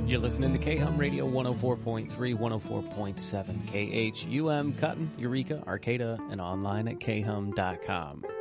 You're listening to KHUM Radio 104.3, 104.7, KHUM, Cutton, Eureka, Arcata, and online at khum.com.